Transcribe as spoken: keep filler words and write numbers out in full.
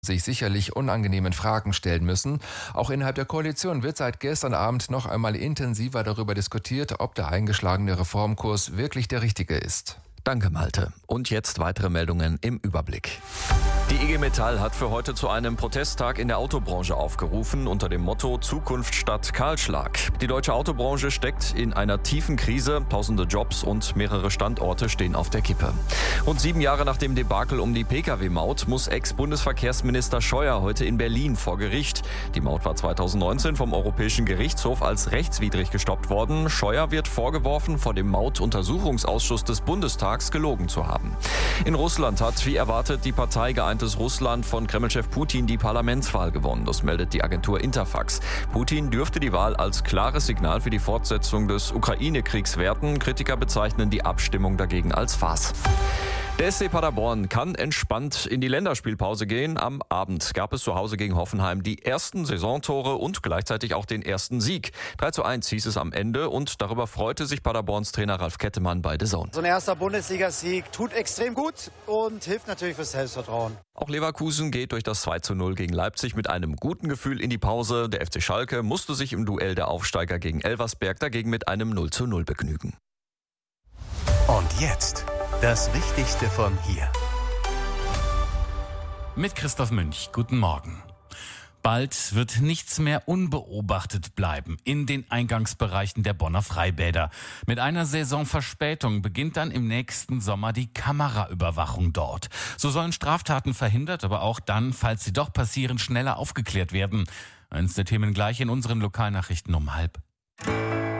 sich sicherlich unangenehmen Fragen stellen müssen. Auch innerhalb der Koalition wird seit gestern Abend noch einmal intensiver darüber diskutiert, ob der eingeschlagene Reformkurs wirklich der richtige ist. Danke, Malte. Und jetzt weitere Meldungen im Überblick. Die I G Metall hat für heute zu einem Protesttag in der Autobranche aufgerufen unter dem Motto Zukunft statt Kahlschlag. Die deutsche Autobranche steckt in einer tiefen Krise, tausende Jobs und mehrere Standorte stehen auf der Kippe. Rund sieben Jahre nach dem Debakel um die Pkw-Maut muss Ex-Bundesverkehrsminister Scheuer heute in Berlin vor Gericht. Die Maut war zweitausendneunzehn vom Europäischen Gerichtshof als rechtswidrig gestoppt worden. Scheuer wird vorgeworfen, vor dem Mautuntersuchungsausschuss des Bundestags gelogen zu haben. In Russland hat, wie erwartet, die Partei Geeintes Russland von Kremlchef Putin die Parlamentswahl gewonnen. Das meldet die Agentur Interfax. Putin dürfte die Wahl als klares Signal für die Fortsetzung des Ukraine-Kriegs werten. Kritiker bezeichnen die Abstimmung dagegen als Farce. Der S C Paderborn kann entspannt in die Länderspielpause gehen. Am Abend gab es zu Hause gegen Hoffenheim die ersten Saisontore und gleichzeitig auch den ersten Sieg. drei zu eins hieß es am Ende und darüber freute sich Paderborns Trainer Ralf Kettemann bei D A Z N. So ein erster Bundesligasieg tut extrem gut und hilft natürlich fürs Selbstvertrauen. Auch Leverkusen geht durch das zwei zu null gegen Leipzig mit einem guten Gefühl in die Pause. Der F C Schalke musste sich im Duell der Aufsteiger gegen Elversberg dagegen mit einem null zu null begnügen. Und jetzt das Wichtigste von hier. Mit Christoph Münch. Guten Morgen. Bald wird nichts mehr unbeobachtet bleiben in den Eingangsbereichen der Bonner Freibäder. Mit einer Saisonverspätung beginnt dann im nächsten Sommer die Kameraüberwachung dort. So sollen Straftaten verhindert, aber auch dann, falls sie doch passieren, schneller aufgeklärt werden. Eins der Themen gleich in unseren Lokalnachrichten um halb.